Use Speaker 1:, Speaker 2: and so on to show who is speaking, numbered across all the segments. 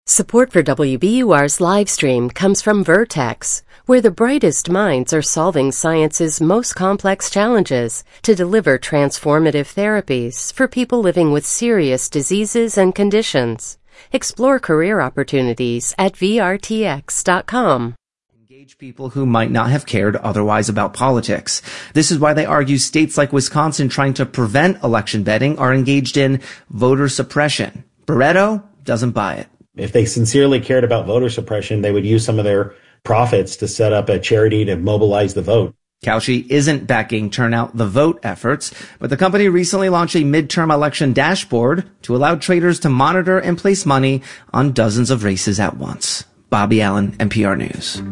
Speaker 1: Support for WBUR's live stream comes from Vertex, where the brightest minds are solving science's most complex challenges to deliver transformative therapies for people living with serious diseases and conditions. Explore career opportunities at vrtx.com.
Speaker 2: Engage people who might not have cared otherwise about politics. This is why they argue states like Wisconsin trying to prevent election betting are engaged in voter suppression. Barreto doesn't buy it.
Speaker 3: If they sincerely cared about voter suppression, they would use some of their profits to set up a charity to mobilize the vote.
Speaker 2: Kalshi isn't backing Turn Out the Vote efforts, but the company recently launched a midterm election dashboard to allow traders to monitor and place money on dozens of races at once. Bobby Allen, NPR News.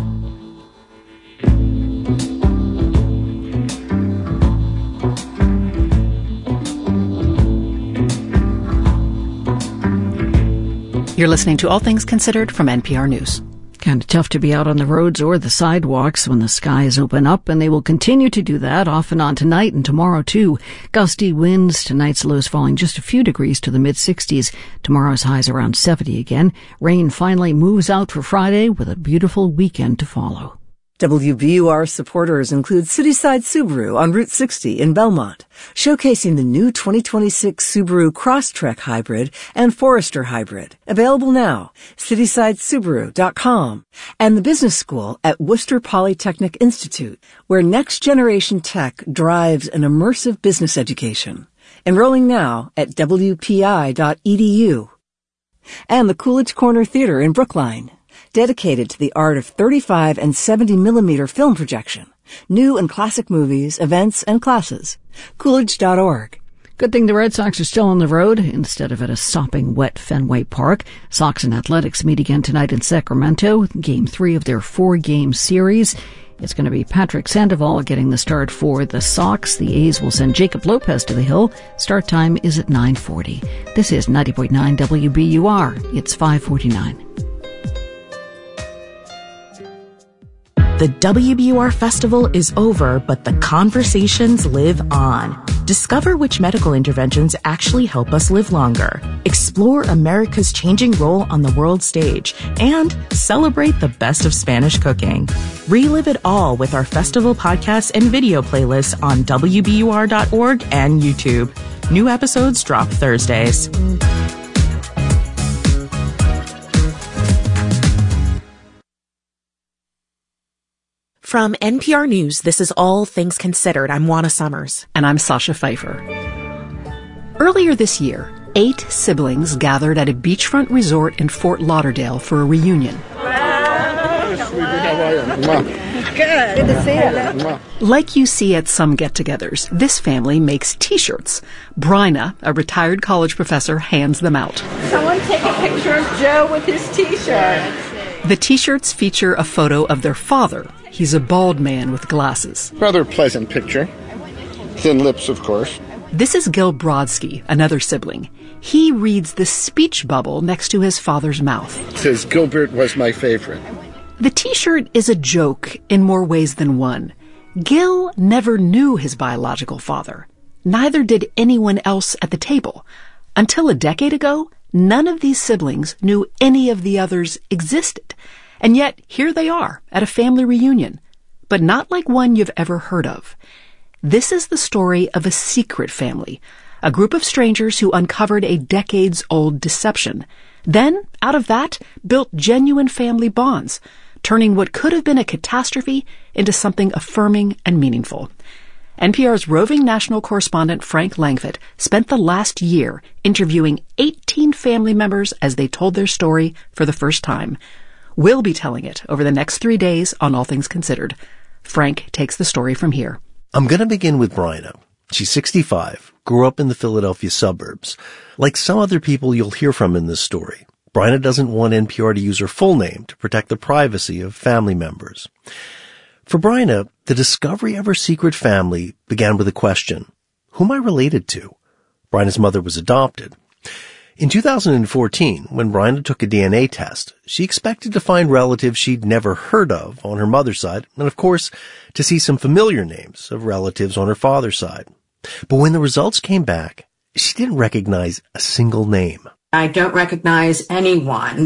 Speaker 4: You're listening to All Things Considered from NPR News.
Speaker 5: Kind of tough to be out on the roads or the sidewalks when the skies open up, and they will continue to do that off and on tonight and tomorrow, too. Gusty winds, tonight's lows falling just a few degrees to the mid-60s. Tomorrow's highs around 70 again. Rain finally moves out for Friday with a beautiful weekend to follow.
Speaker 6: WBUR supporters include Cityside Subaru on Route 60 in Belmont, showcasing the new 2026 Subaru Crosstrek Hybrid and Forester Hybrid. Available now, citysidesubaru.com, and the Business School at Worcester Polytechnic Institute, where next-generation tech drives an immersive business education. Enrolling now at wpi.edu. And the Coolidge Corner Theater in Brookline, dedicated to the art of 35 and 70 millimeter film projection, new and classic movies, events, and classes. Coolidge.org.
Speaker 5: Good thing the Red Sox are still on the road instead of at a sopping wet Fenway Park. Sox and Athletics meet again tonight in Sacramento, Game 3 of their 4-game series. It's going to be Patrick Sandoval getting the start for the Sox. The A's will send Jacob Lopez to the hill. Start time is at 9:40. This is 90.9 WBUR. It's 5:49.
Speaker 7: The WBUR Festival is over, but the conversations live on. Discover which medical interventions actually help us live longer. Explore America's changing role on the world stage. And celebrate the best of Spanish cooking. Relive it all with our festival podcasts and video playlists on WBUR.org and YouTube. New episodes drop Thursdays.
Speaker 8: From NPR News, this is All Things Considered. I'm Juana Summers.
Speaker 4: And I'm Sasha Pfeiffer. Earlier this year, 8 siblings gathered at a beachfront resort in Fort Lauderdale for a reunion.
Speaker 9: Good to see you.
Speaker 4: Like you see at some get-togethers, this family makes T-shirts. Bryna, a retired college professor, hands them out.
Speaker 9: Someone take a picture of Joe with his T-shirt.
Speaker 4: The T-shirts feature a photo of their father. He's a bald man with glasses.
Speaker 10: Rather pleasant picture. Thin lips, of course.
Speaker 4: This is Gil Brodsky, another sibling. He reads the speech bubble next to his father's mouth.
Speaker 10: It says, Gilbert was my favorite.
Speaker 4: The T-shirt is a joke in more ways than one. Gil never knew his biological father. Neither did anyone else at the table. Until a decade ago, none of these siblings knew any of the others existed. And yet, here they are, at a family reunion. But not like one you've ever heard of. This is the story of a secret family, a group of strangers who uncovered a decades-old deception. Then, out of that, built genuine family bonds, turning what could have been a catastrophe into something affirming and meaningful. NPR's roving national correspondent Frank Langfitt spent the last year interviewing 18 family members as they told their story for the first time. We'll be telling it over the next 3 days on All Things Considered. Frank takes the story from here.
Speaker 11: I'm going to begin with Bryna. She's 65, grew up in the Philadelphia suburbs. Like some other people you'll hear from in this story, Bryna doesn't want NPR to use her full name to protect the privacy of family members. For Bryna, the discovery of her secret family began with a question. Who am I related to? Bryna's mother was adopted. In 2014, when Bryna took a DNA test, she expected to find relatives she'd never heard of on her mother's side, and of course, to see some familiar names of relatives on her father's side. But when the results came back, she didn't recognize a single name.
Speaker 12: I don't recognize anyone